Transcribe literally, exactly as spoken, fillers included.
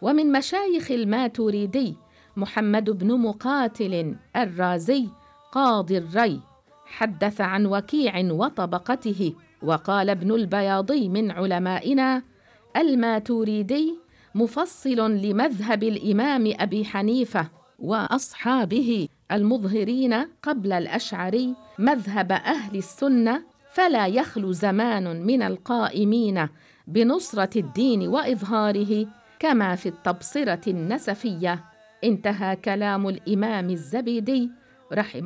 ومن مشايخ الماتريدي محمد بن مقاتل الرازي قاضي الري، حدث عن وكيع وطبقته، وقال ابن البياضي من علمائنا: الماتريدي مفصل لمذهب الإمام أبي حنيفة وأصحابه المظهرين قبل الأشعري مذهب أهل السنة، فلا يخلو زمان من القائمين بنصرة الدين وإظهاره كما في التبصرة النسفية. انتهى كلام الإمام الزبيدي رحمه